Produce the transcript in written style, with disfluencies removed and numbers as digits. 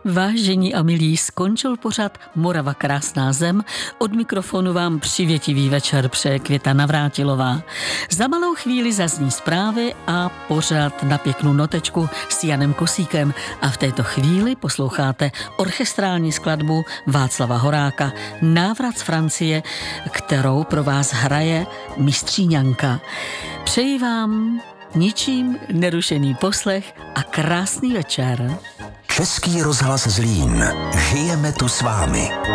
Vážení a milí, skončil pořad Morava krásná zem. Od mikrofonu vám přivětivý večer přeje Květa Navrátilová. Za malou chvíli zazní zprávy a pořad na pěknou notečku s Janem Kosíkem. A v této chvíli posloucháte orchestrální skladbu Václava Horáka Návrat z Francie, kterou pro vás hraje mistříňanka. Přeji vám ničím nerušený poslech a krásný večer. Český rozhlas Zlín. Žijeme tu s vámi.